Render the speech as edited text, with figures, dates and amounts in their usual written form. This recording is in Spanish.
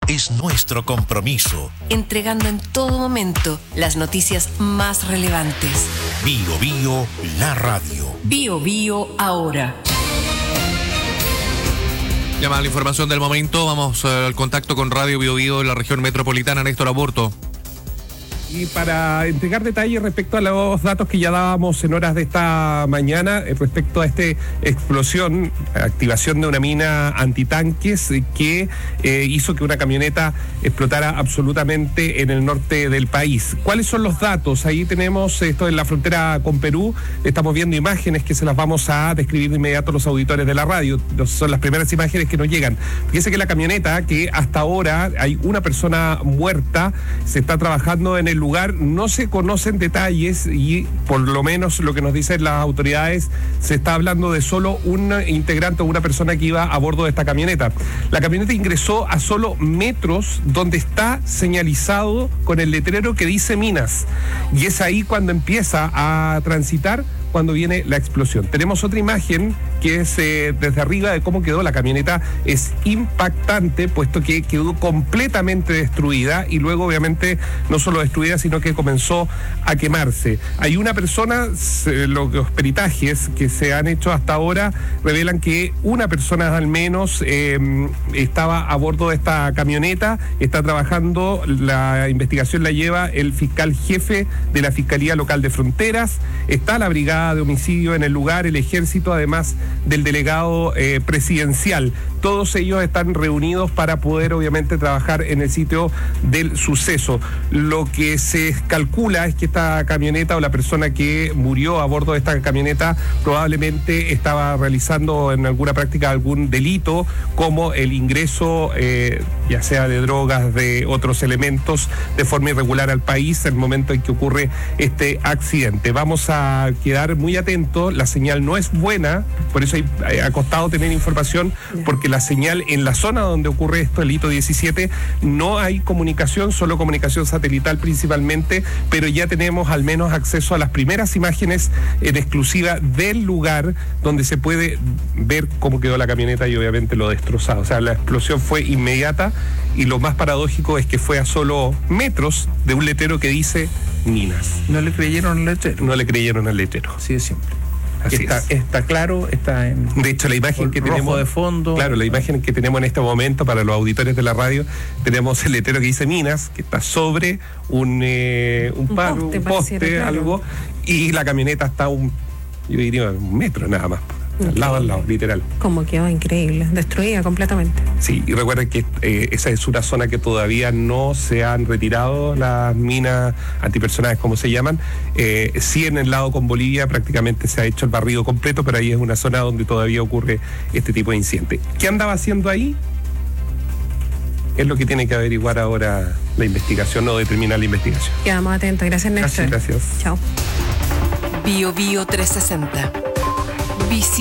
es nuestro compromiso. Entregando en todo momento las noticias más relevantes. Bio Bio, la radio. Bio Bio ahora. Llama la información del momento. Vamos al contacto con Radio Bio Bio en la región metropolitana. Néstor Aburto. Y para entregar detalles respecto a los datos que ya dábamos en horas de esta mañana, respecto a esta explosión, activación de una mina antitanques que hizo que una camioneta explotara absolutamente en el norte del país. ¿Cuáles son los datos? Ahí tenemos esto en la frontera con Perú. Estamos viendo imágenes que se las vamos a describir de inmediato a los auditores de la radio. Son las primeras imágenes que nos llegan. Fíjese que la camioneta, que hasta ahora hay una persona muerta, se está trabajando en el lugar, no se conocen detalles y por lo menos lo que nos dicen las autoridades, se está hablando de solo un integrante o una persona que iba a bordo de esta camioneta. La camioneta ingresó a solo metros donde está señalizado con el letrero que dice minas, y es ahí cuando empieza a transitar, cuando viene la explosión. Tenemos otra imagen que es desde arriba de cómo quedó la camioneta. Es impactante, puesto que quedó completamente destruida y luego obviamente no solo destruida, sino que comenzó a quemarse. Hay una persona, los peritajes que se han hecho hasta ahora revelan que una persona al menos estaba a bordo de esta camioneta, está trabajando, la investigación la lleva el fiscal jefe de la Fiscalía Local de Fronteras, está la brigada de homicidio en el lugar, el ejército, además del delegado presidencial. Todos ellos están reunidos para poder obviamente trabajar en el sitio del suceso. Lo que se calcula es que esta camioneta o la persona que murió a bordo de esta camioneta probablemente estaba realizando en alguna práctica algún delito, como el ingreso ya sea de drogas, de otros elementos, de forma irregular al país en el momento en que ocurre este accidente. Vamos a quedar muy atentos. La señal no es buena, por eso ha costado tener información, porque la señal en la zona donde ocurre esto, el hito 17, no hay comunicación, solo comunicación satelital principalmente, pero ya tenemos al menos acceso a las primeras imágenes en exclusiva del lugar, donde se puede ver cómo quedó la camioneta y obviamente lo destrozado. O sea, la explosión fue inmediata, y lo más paradójico es que fue a solo metros de un letrero que dice minas. ¿No le creyeron al letrero? No le creyeron al letrero. Así de simple. Así está claro, está en... De hecho, la imagen que tenemos de fondo. Claro, la imagen que tenemos en este momento para los auditores de la radio, tenemos el letrero que dice minas, que está sobre un poste, claro, algo, y la camioneta está yo diría un metro nada más. Al lado, literal. Como quedó increíble, destruida completamente. Sí, y recuerden que esa es una zona que todavía no se han retirado las minas antipersonales, como se llaman. Sí, en el lado con Bolivia prácticamente se ha hecho el barrido completo, pero ahí es una zona donde todavía ocurre este tipo de incidente. ¿Qué andaba haciendo ahí? Es lo que tiene que averiguar ahora la investigación, o determinar la investigación. Quedamos atentos. Gracias, Néstor. Gracias. Chao. Bio Bio 360.